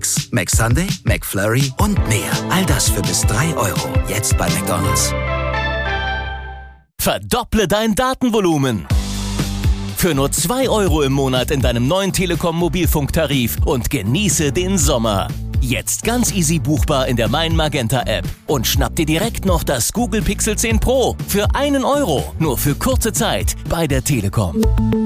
Mix, McSunday, McFlurry und mehr. All das für bis 3 €. Jetzt bei McDonald's. Verdopple dein Datenvolumen. Für nur 2 € im Monat in deinem neuen Telekom Mobilfunktarif und genieße den Sommer. Jetzt ganz easy buchbar in der Mein Magenta App. Und schnapp dir direkt noch das Google Pixel 10 Pro für 1 €. Nur für kurze Zeit bei der Telekom.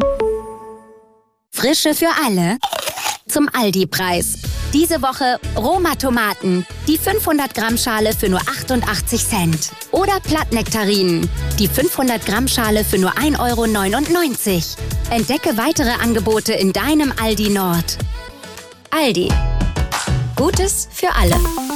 Frische für alle zum Aldi-Preis. Diese Woche Roma-Tomaten, die 500-Gramm-Schale für nur 88 Cent. Oder Plattnektarinen, die 500-Gramm-Schale für nur 1,99 €. Entdecke weitere Angebote in deinem Aldi Nord. Aldi. Gutes für alle.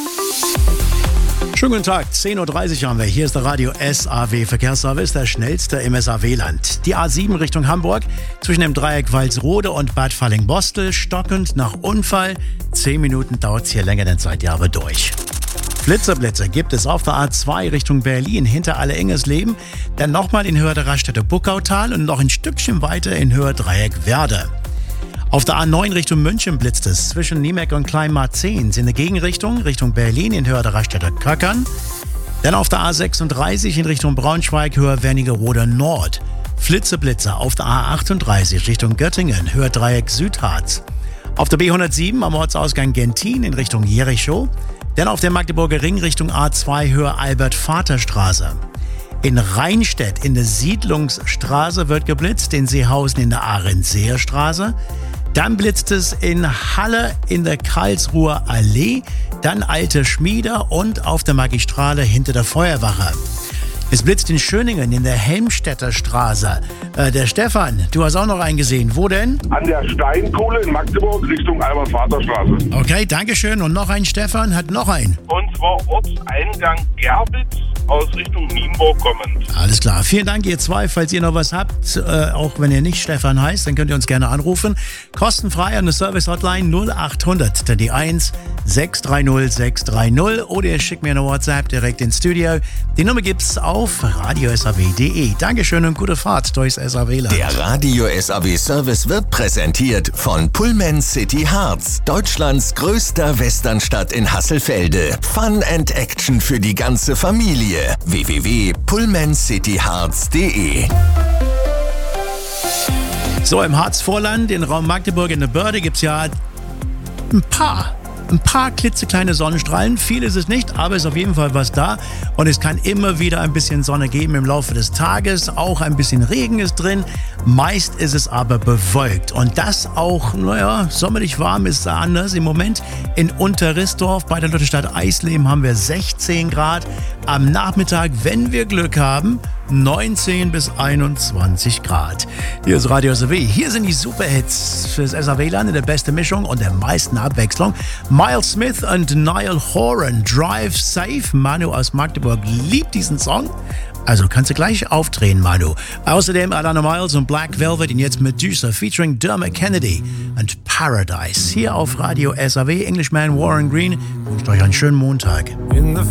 Schönen guten Tag, 10:30 Uhr haben wir. Hier ist der Radio SAW Verkehrsservice, der schnellste im SAW-Land. Die A7 Richtung Hamburg, zwischen dem Dreieck Walsrode und Bad Falling-Bostel, stockend nach Unfall. 10 Minuten dauert es hier länger, dann seid ihr aber durch. Blitze gibt es auf der A2 Richtung Berlin, hinter Alle-Ingersleben, dann nochmal in Höhe der Raststätte Buckautal und noch ein Stückchen weiter in Höhe Dreieck Werder. Auf der A9 Richtung München blitzt es zwischen Niemek und Kleinmarzens in der Gegenrichtung, Richtung Berlin in Höhe der Raststätte Köckern. Dann auf der A36 in Richtung Braunschweig, Höhe Wernigerode Nord. Blitze auf der A38 Richtung Göttingen, Höhe Dreieck Südharz. Auf der B107 am Ortsausgang Gentin in Richtung Jericho. Dann auf der Magdeburger Ring Richtung A2 Höhe Albert-Vater-Straße. In Rheinstedt in der Siedlungsstraße wird geblitzt, in Seehausen in der Arendseer Straße. Dann blitzt es in Halle in der Karlsruher Allee, dann Alte Schmiede und auf der Magistrale hinter der Feuerwache. Es blitzt in Schöningen in der Helmstedter Straße. Der Stefan, du hast auch noch einen gesehen. Wo denn? An der Steinkohle in Magdeburg Richtung Albert-Vater-Straße. Okay, dankeschön. Und noch ein Stefan hat noch einen. Und zwar Ortseingang Gerbitz aus Richtung Nienburg kommend. Alles klar. Vielen Dank, ihr zwei. Falls ihr noch was habt, auch wenn ihr nicht Stefan heißt, dann könnt ihr uns gerne anrufen. Kostenfrei an der Service-Hotline 0800, dann die 1 630 630 oder ihr schickt mir eine WhatsApp direkt ins Studio. Die Nummer gibt's auf radiosaw.de. Dankeschön und gute Fahrt durchs SAW-Land. Der Radio SAW Service wird präsentiert von Pullman City Harz, Deutschlands größter Westernstadt in Hasselfelde. Fun and Action für die ganze Familie. www.pullmancityharz.de. So, im Harzvorland, in Raum Magdeburg in der Börde gibt's ja ein paar klitzekleine Sonnenstrahlen. Viel ist es nicht, aber es ist auf jeden Fall was da. Und es kann immer wieder ein bisschen Sonne geben im Laufe des Tages. Auch ein bisschen Regen ist drin. Meist ist es aber bewölkt. Und das auch, sommerlich warm ist anders. Im Moment in Unterrissdorf bei der Lutherstadt Eisleben haben wir 16 Grad. Am Nachmittag, wenn wir Glück haben, 19 bis 21 Grad. Hier ist Radio SAW. Hier sind die Superhits fürs SAW-Land in der besten Mischung und der meisten Abwechslung. Miles Smith und Niall Horan, Drive Safe. Manu aus Magdeburg liebt diesen Song. Also kannst du gleich aufdrehen, Manu. Außerdem Alana Miles und Black Velvet und jetzt Medusa featuring Dermot Kennedy und Paradise. Hier auf Radio SAW, Englishman Warren Green. Wünscht euch einen schönen Montag. In the